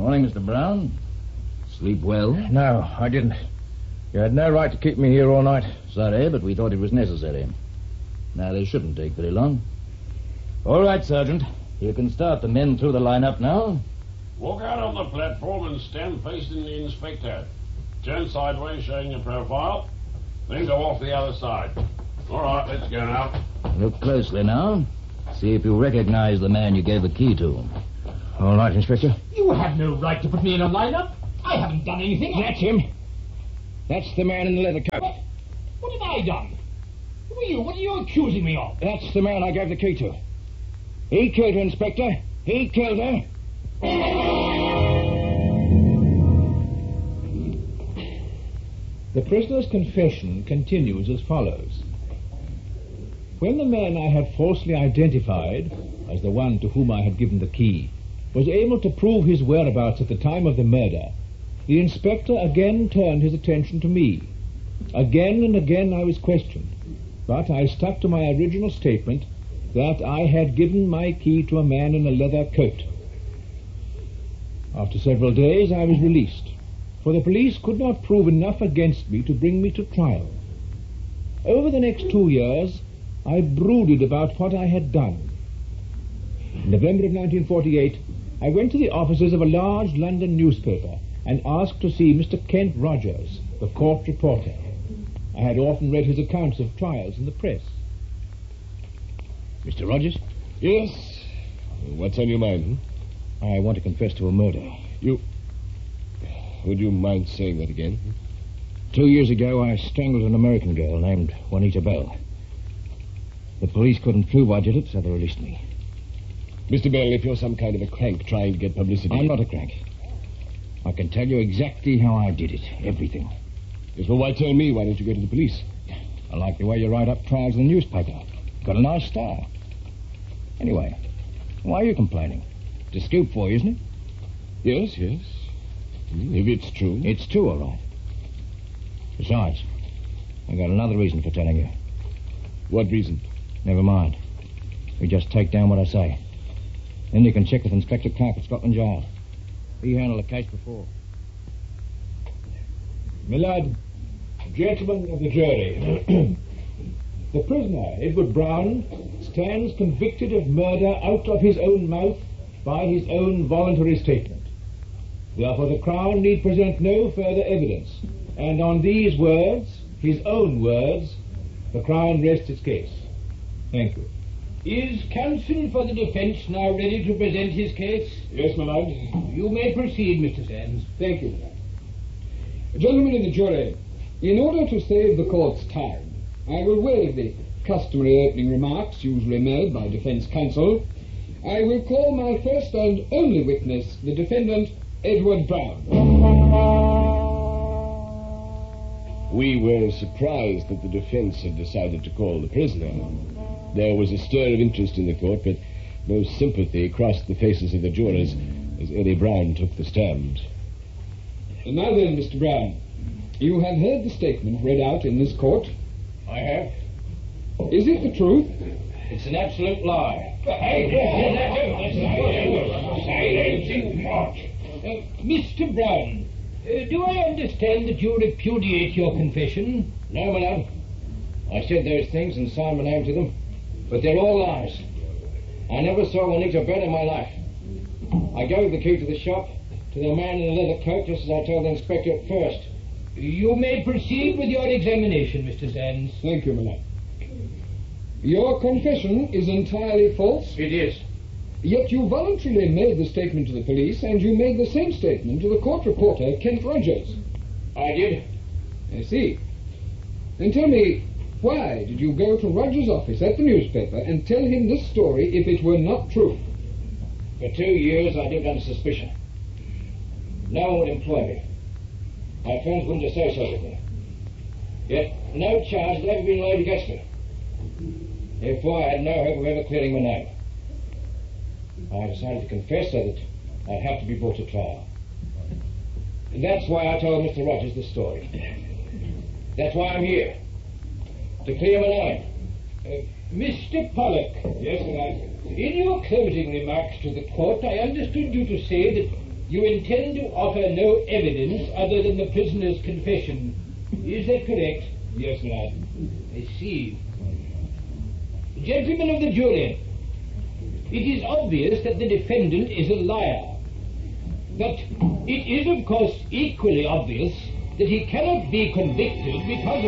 Morning, Mr. Brown. Sleep well? No, I didn't. You had no right to keep me here all night. Sorry, but we thought it was necessary. Now, this shouldn't take very long. All right, Sergeant. You can start the men through the line-up now. Walk out on the platform and stand facing the inspector. Turn sideways, showing your profile. Then go off the other side. All right, let's go now. Look closely now. See if you recognize the man you gave the key to. All right, Inspector. You have no right to put me in a lineup. I haven't done anything. That's him. That's the man in the leather coat. What have I done? Who are you? What are you accusing me of? That's the man I gave the key to. He killed her, Inspector. He killed her. The prisoner's confession continues as follows. When the man I had falsely identified as the one to whom I had given the key was able to prove his whereabouts at the time of the murder, the inspector again turned his attention to me. Again and again I was questioned, but I stuck to my original statement that I had given my key to a man in a leather coat. After several days I was released, for the police could not prove enough against me to bring me to trial. Over the next 2 years, I brooded about what I had done. In November of 1948, I went to the offices of a large London newspaper and asked to see Mr. Kent Rogers, the court reporter. I had often read his accounts of trials in the press. Mr. Rogers? Yes? What's on your mind? I want to confess to a murder. Would you mind saying that again? 2 years ago, I strangled an American girl named Juanita Bell. The police couldn't prove I did it, so they released me. Mr. Bell, if you're some kind of a crank trying to get publicity... I'm not a crank. I can tell you exactly how I did it. Everything. Yes, well, why tell me? Why don't you go to the police? I like the way you write up trials in the newspaper. Got a nice style. Anyway, why are you complaining? It's a scoop for you, isn't it? Yes. If it's true. It's true, all right. Besides, I've got another reason for telling you. What reason? Never mind. You just take down what I say. Then you can check with Inspector Clark at Scotland Yard. He handled the case before. My lad, gentlemen of the jury, the prisoner, Edward Brown, stands convicted of murder out of his own mouth by his own voluntary statement. Therefore, the Crown need present no further evidence. And on these words, his own words, the Crown rests its case. Thank you. Is counsel for the defence now ready to present his case? Yes, my lord. You may proceed, Mr. Sands. Thank you. Gentlemen of the jury, in order to save the court's time, I will waive the customary opening remarks usually made by defence counsel. I will call my first and only witness, the defendant, Edward Brown. We were surprised that the defense had decided to call the prisoner. There was a stir of interest in the court, but no sympathy crossed the faces of the jurors as Eddie Brown took the stand. And now then, Mr. Brown, you have heard the statement read out in this court. I have. Is it the truth? It's an absolute lie. Mr. Brown, do I understand that you repudiate your confession? No, my lad. I said those things and signed my name to them, but they're all lies. I never saw Juanita Bell in my life. I gave the key to the shop to the man in the leather coat, just as I told the inspector at first. You may proceed with your examination, Mr. Sands. Thank you, my lad. Your confession is entirely false. It is. Yet you voluntarily made the statement to the police, and you made the same statement to the court reporter, Kent Rogers. I did. I see. Then tell me, why did you go to Rogers' office at the newspaper and tell him this story if it were not true? For 2 years I lived under suspicion. No one would employ me. My friends wouldn't associate with me. Yet no charge had ever been laid against me. Therefore I had no hope of ever clearing my name. I decided to confess so that I'd have to be brought to trial. And that's why I told Mr. Rogers the story. That's why I'm here. To clear my name. Mr. Pollock. Yes, my lad. In your closing remarks to the court, I understood you to say that You intend to offer no evidence other than the prisoner's confession. Is that correct? Yes, my lord. I see. Gentlemen of the jury, it is obvious that the defendant is a liar. But it is, of course, equally obvious that he cannot be convicted because